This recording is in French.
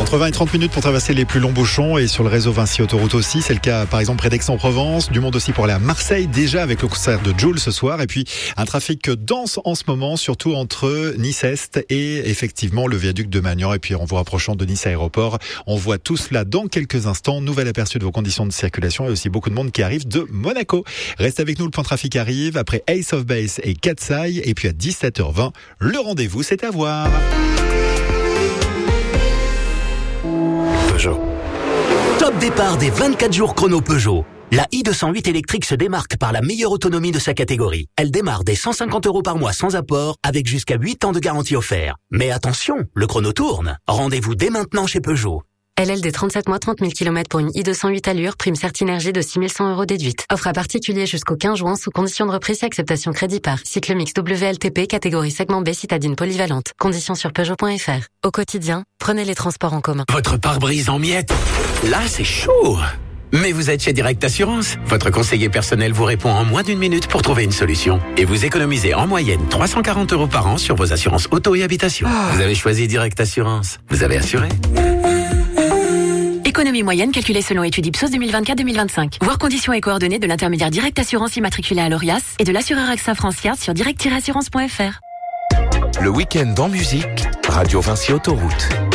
Entre 20 et 30 minutes pour traverser les plus longs bouchons et sur le réseau Vinci Autoroute aussi. C'est le cas par exemple près d'Aix-en-Provence. Du monde aussi pour aller à Marseille déjà avec le concert de Jul ce soir. Et puis un trafic dense en ce moment, surtout entre Nice-Est et effectivement le viaduc de Magnan. Et puis en vous rapprochant de Nice Aéroport, on voit tout cela dans quelques instants. Nouvel aperçu de vos conditions de circulation et aussi beaucoup de monde qui arrive de Monaco. Reste avec nous, le point trafic arrive après Ace of Base et Katsai. Et puis à 17h20, le rendez-vous c'est à voir. Peugeot. Top départ des 24 jours chrono Peugeot. La i208 électrique se démarque par la meilleure autonomie de sa catégorie. Elle démarre dès 150 € par mois sans apport, avec jusqu'à 8 ans de garantie offerte. Mais attention, le chrono tourne. Rendez-vous dès maintenant chez Peugeot. LLD 37 mois 30 000 km pour une i208 allure, prime Certinergie de 6 100 € déduite. Offre à particulier jusqu'au 15 juin sous condition de reprise et acceptation crédit par. Cycle mix WLTP, catégorie segment B, citadine polyvalente. Conditions sur Peugeot.fr. Au quotidien, prenez les transports en commun. Votre pare-brise en miettes. Là, c'est chaud. Mais vous êtes chez Direct Assurance. Votre conseiller personnel vous répond en moins d'une minute pour trouver une solution. Et vous économisez en moyenne 340 € par an sur vos assurances auto et habitation. Vous avez choisi Direct Assurance. Vous avez assuré. Économie moyenne calculée selon étude Ipsos 2024-2025. Voir conditions et coordonnées de l'intermédiaire Direct Assurance immatriculé à l'ORIAS et de l'assureur AXA Francia sur direct-assurance.fr. Le week-end en musique, Radio Vinci Autoroute.